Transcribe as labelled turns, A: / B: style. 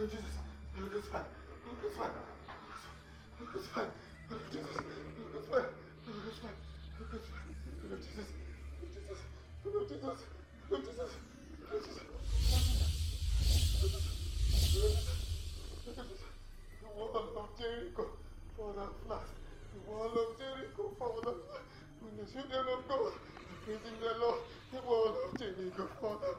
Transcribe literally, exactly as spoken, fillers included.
A: of Jesus. Look at fire. Look at fire. Look at fire. Look at Jesus. Look at fire. Look at fire. Look at fire. Look at Jesus. Look at Jesus. Look at Jesus. Look at Jesus. Look at Jesus. Look at Jesus. The wall of Jericho fall down flat. The wall of Jericho fall down flat. When the children of God are praising the Lord, the wall of Jericho fall down